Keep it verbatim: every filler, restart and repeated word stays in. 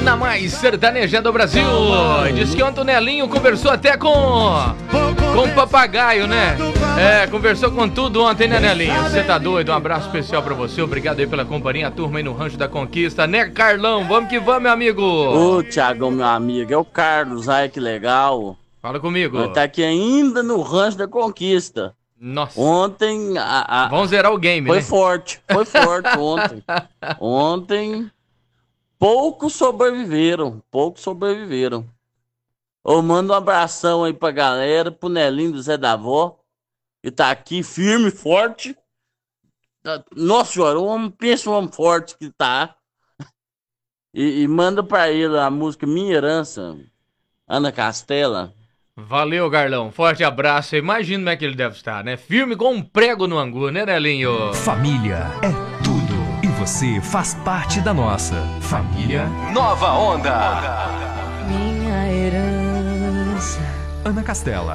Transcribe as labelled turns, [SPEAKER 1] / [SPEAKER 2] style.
[SPEAKER 1] na mais sertaneja do Brasil. Diz que ontem o Nelinho conversou até com com o papagaio, né? É, conversou com tudo ontem, né, Nelinho? Você tá doido? Um abraço especial pra você. Obrigado aí pela companhia, a turma aí no Rancho da Conquista, né, Carlão? Vamos que vamos, meu amigo.
[SPEAKER 2] Ô, Thiagão, meu amigo, é o Carlos, ai que legal.
[SPEAKER 1] Fala comigo.
[SPEAKER 2] Nós tá aqui ainda no Rancho da Conquista.
[SPEAKER 1] Nossa.
[SPEAKER 2] Ontem a, a,
[SPEAKER 1] Vamos zerar o game,
[SPEAKER 2] foi
[SPEAKER 1] né?
[SPEAKER 2] forte, foi forte ontem. Ontem poucos sobreviveram, poucos sobreviveram. Eu mando um abração aí pra galera, pro Nelinho do Zé da Vó, que tá aqui firme, forte. Nossa senhora, o homem, pensa um homem forte que tá. E, e manda pra ele a música Minha Herança, Ana Castela.
[SPEAKER 1] Valeu, Carlão. Forte abraço. Imagina como é que ele deve estar, né? Firme com um prego no angu, né, Nelinho?
[SPEAKER 3] Família é tudo. E você faz parte da nossa. Família Nova Onda.
[SPEAKER 4] Minha herança.
[SPEAKER 3] Ana Castela.